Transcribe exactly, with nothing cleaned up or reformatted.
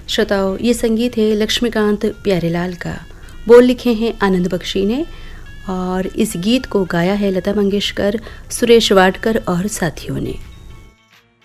श्रोताओं, ये संगीत है लक्ष्मीकांत प्यारेलाल का, बोल लिखे हैं आनंद बख्शी ने और इस गीत को गाया है लता मंगेशकर, सुरेश वाडकर और साथियों ने।